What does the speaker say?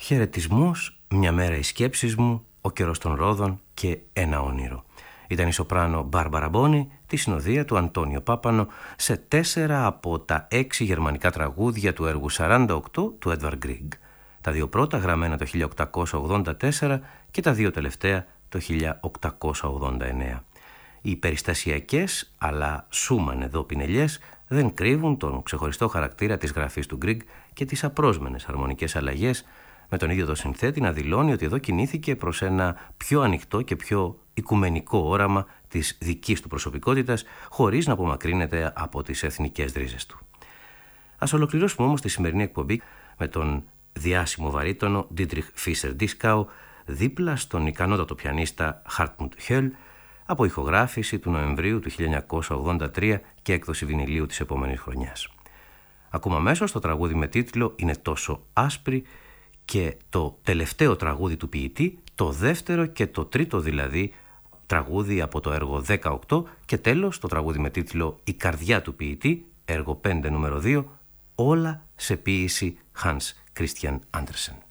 Χαιρετισμός, μια μέρα οι σκέψεις μου, ο καιρός των Ρόδων και ένα όνειρο. Ήταν η σοπράνο Μπάρμπαρα Μπόνι, τη συνοδεία του Αντώνιο Πάπανο σε 4 από τα 6 γερμανικά τραγούδια του έργου 48 του Έντβαρντ Γκρίγκ. Τα 2 πρώτα γραμμένα το 1884 και τα 2 τελευταία το 1889. Οι περιστασιακές αλλά σούμαν εδώ πινελιές δεν κρύβουν τον ξεχωριστό χαρακτήρα της γραφής του Γκρίγκ και τις απρόσμενες αρμονικές αλλαγές, με τον ίδιο το συνθέτη να δηλώνει ότι εδώ κινήθηκε προς ένα πιο ανοιχτό και πιο οικουμενικό όραμα της δικής του προσωπικότητας, χωρίς να απομακρύνεται από τις εθνικές ρίζες του. Ας ολοκληρώσουμε όμως τη σημερινή εκπομπή με τον διάσημο βαρύτονο Ντίτριχ Φίσερ-Ντίσκαου δίπλα στον ικανότατο πιανίστα Χάρτμουντ Χιόλ, από ηχογράφηση του Νοεμβρίου του 1983 και έκδοση βινιλίου της επόμενης χρονιάς. Ακούμε αμέσως το τραγούδι με τίτλο «Είναι τόσο άσπρη» και το τελευταίο τραγούδι του ποιητή, το δεύτερο και το τρίτο δηλαδή τραγούδι από το έργο 18 και τέλος το τραγούδι με τίτλο «Η καρδιά του ποιητή», έργο 5 νούμερο 2, όλα σε ποίηση Hans Christian Andersen.